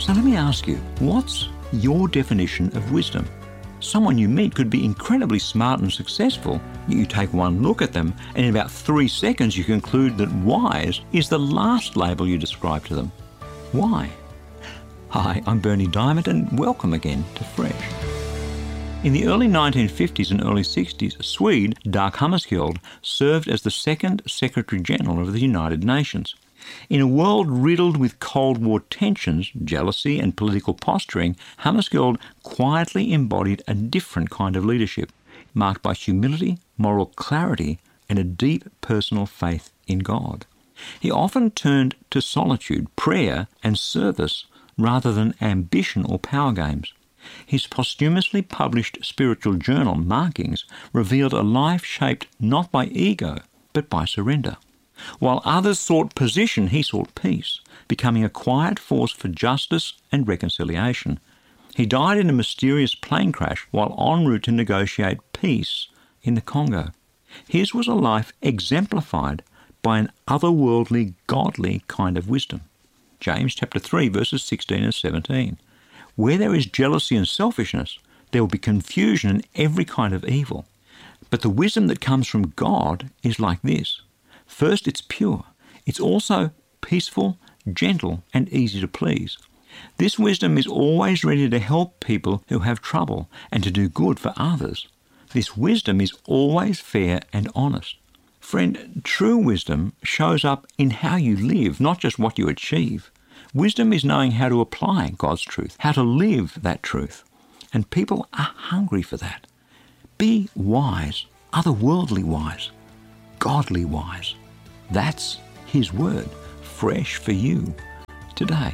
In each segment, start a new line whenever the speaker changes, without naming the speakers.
Now let me ask you, what's your definition of wisdom? Someone you meet could be incredibly smart and successful. You take one look at them and in about 3 seconds you conclude that wise is the last label you describe to them. Why? Hi, I'm Bernie Diamond and welcome again to Fresh. In the early 1950s and early 60s, Swede Dag Hammarskjöld served as the second Secretary General of the United Nations. In a world riddled with Cold War tensions, jealousy and political posturing, Hammarskjöld quietly embodied a different kind of leadership, marked by humility, moral clarity and a deep personal faith in God. He often turned to solitude, prayer and service rather than ambition or power games. His posthumously published spiritual journal, Markings, revealed a life shaped not by ego, but by surrender. While others sought position, he sought peace, becoming a quiet force for justice and reconciliation. He died in a mysterious plane crash while en route to negotiate peace in the Congo. His was a life exemplified by an otherworldly, godly kind of wisdom. James chapter 3, verses 16 and 17. Where there is jealousy and selfishness, there will be confusion and every kind of evil. But the wisdom that comes from God is like this. First, it's pure. It's also peaceful, gentle, and easy to please. This wisdom is always ready to help people who have trouble and to do good for others. This wisdom is always fair and honest. Friend, true wisdom shows up in how you live, not just what you achieve. Wisdom is knowing how to apply God's truth, how to live that truth. And people are hungry for that. Be wise, otherworldly wise, godly wise. That's His word, fresh for you today.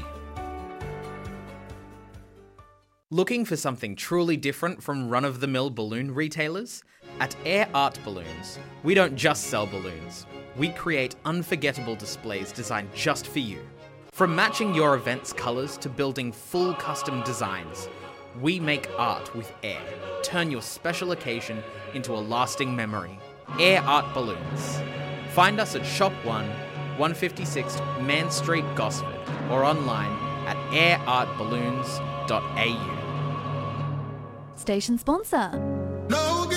Looking for something truly different from run-of-the-mill balloon retailers? At Air Art Balloons, we don't just sell balloons. We create unforgettable displays designed just for you. From matching your event's colours to building full custom designs, we make art with air. Turn your special occasion into a lasting memory. Air Art Balloons. Find us at Shop 1, 156 Man Street, Gosford, or online at airartballoons.au.
Station sponsor.
No